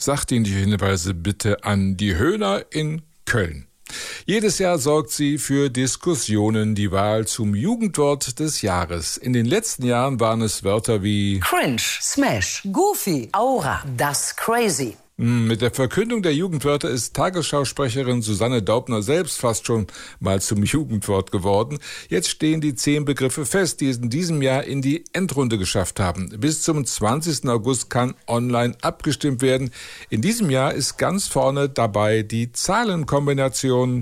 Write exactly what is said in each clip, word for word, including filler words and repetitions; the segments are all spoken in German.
Sachdienliche Hinweise bitte an die Höhner in Köln. Jedes Jahr sorgt sie für Diskussionen, die Wahl zum Jugendwort des Jahres. In den letzten Jahren waren es Wörter wie Cringe, Smash, Goofy, Aura, das Crazy. Mit der Verkündung der Jugendwörter ist Tagesschausprecherin Susanne Daubner selbst fast schon mal zum Jugendwort geworden. Jetzt stehen die zehn Begriffe fest, die es in diesem Jahr in die Endrunde geschafft haben. Bis zum zwanzigsten August kann online abgestimmt werden. In diesem Jahr ist ganz vorne dabei die Zahlenkombination.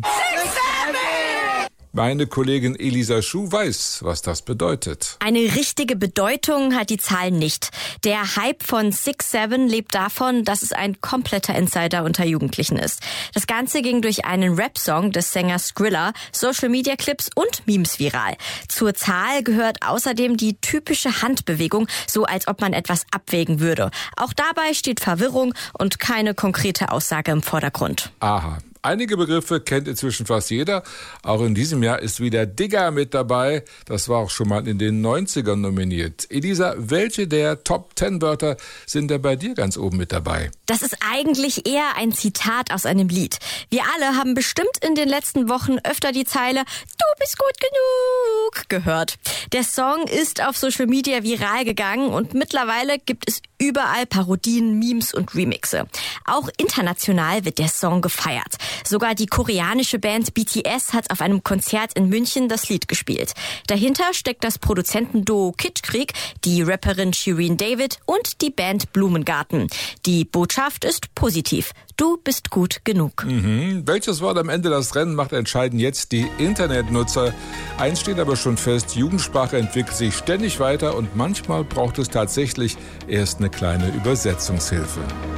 Meine Kollegin Elisa Schuh weiß, was das bedeutet. Eine richtige Bedeutung hat die Zahl nicht. Der Hype von six seven lebt davon, dass es ein kompletter Insider unter Jugendlichen ist. Das Ganze ging durch einen Rap-Song des Sängers Skrilla, Social-Media-Clips und Memes viral. Zur Zahl gehört außerdem die typische Handbewegung, so als ob man etwas abwägen würde. Auch dabei steht Verwirrung und keine konkrete Aussage im Vordergrund. Aha. Einige Begriffe kennt inzwischen fast jeder. Auch in diesem Jahr ist wieder Digger mit dabei. Das war auch schon mal in den neunzigern nominiert. Elisa, welche der Top zehn Wörter sind da bei dir ganz oben mit dabei? Das ist eigentlich eher ein Zitat aus einem Lied. Wir alle haben bestimmt in den letzten Wochen öfter die Zeile "Du bist gut genug" gehört. Der Song ist auf Social Media viral gegangen und mittlerweile gibt es überall Parodien, Memes und Remixe. Auch international wird der Song gefeiert. Sogar die koreanische Band B T S hat auf einem Konzert in München das Lied gespielt. Dahinter steckt das Produzentenduo Kitschkrieg, die Rapperin Shirin David und die Band Blumengarten. Die Botschaft ist positiv. Du bist gut genug. Mhm. Welches Wort am Ende das Rennen macht, entscheiden jetzt die Internetnutzer. Eins steht aber schon fest, Jugendsprache entwickelt sich ständig weiter und manchmal braucht es tatsächlich erst eine kleine Übersetzungshilfe.